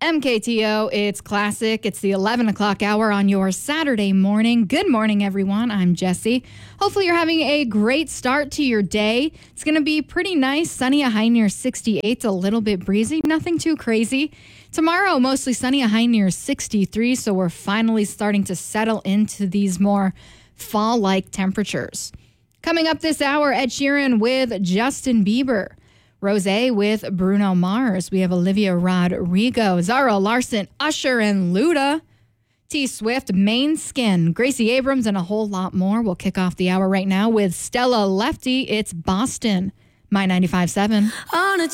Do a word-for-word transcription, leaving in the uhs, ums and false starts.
M K T O, it's classic. It's the eleven o'clock hour on your Saturday morning. Good morning, everyone. I'm Jesse. Hopefully you're having a great start to your day. It's going to be pretty nice. Sunny, a high near sixty-eight, a little bit breezy, nothing too crazy. Tomorrow, mostly sunny, a high near sixty-three, so we're finally starting to settle into these more fall-like temperatures. Coming up this hour, Ed Sheeran with Justin Bieber. Rosé with Bruno Mars. We have Olivia Rodrigo, Zara Larsson, Usher, and Luda. T Swift, Main Skin, Gracie Abrams, and a whole lot more. We'll kick off the hour right now with Stella Lefty. It's Boston, My ninety-five point seven. On a